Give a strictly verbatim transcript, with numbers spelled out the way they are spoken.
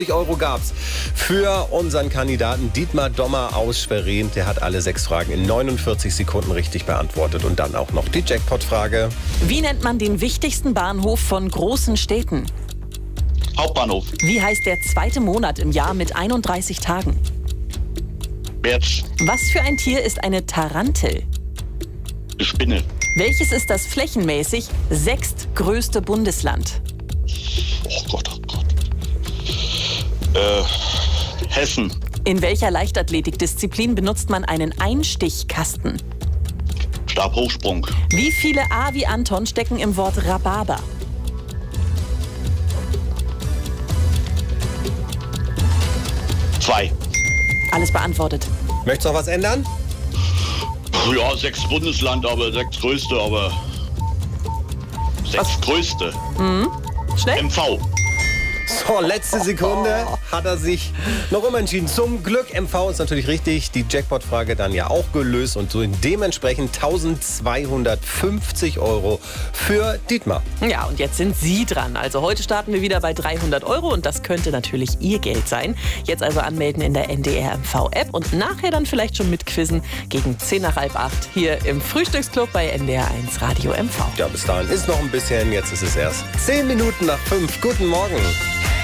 Euro gab's für unseren Kandidaten Dietmar Dommer aus Schwerin. Der hat alle sechs Fragen in neunundvierzig Sekunden richtig beantwortet. Und dann auch noch die Jackpot-Frage. Wie nennt man den wichtigsten Bahnhof von großen Städten? Hauptbahnhof. Wie heißt der zweite Monat im Jahr mit einunddreißig Tagen? März. Was für ein Tier ist eine Tarantel? Spinne. Welches ist das flächenmäßig sechstgrößte Bundesland? Oh Gott, oh Gott. Äh, Hessen. In welcher Leichtathletikdisziplin benutzt man einen Einstichkasten? Stabhochsprung. Wie viele A wie Anton stecken im Wort Rhabarber? Zwei. Alles beantwortet. Möchtest du noch was ändern? Ja, sechs Bundesland, aber sechs größte, aber sechs größte. Schnell? M V. So, letzte Sekunde hat er sich noch umentschieden. Zum Glück, M V ist natürlich richtig. Die Jackpot-Frage dann ja auch gelöst und so dementsprechend eintausendzweihundertfünfzig Euro für Dietmar. Ja, und jetzt sind Sie dran. Also heute starten wir wieder bei dreihundert Euro und das könnte natürlich Ihr Geld sein. Jetzt also anmelden in der N D R M V-App und nachher dann vielleicht schon mitquizzen gegen zehn nach halb acht hier im Frühstücksclub bei N D R eins Radio M V. Ja, bis dahin ist noch ein bisschen. Jetzt ist es erst zehn Minuten nach fünf. Guten Morgen.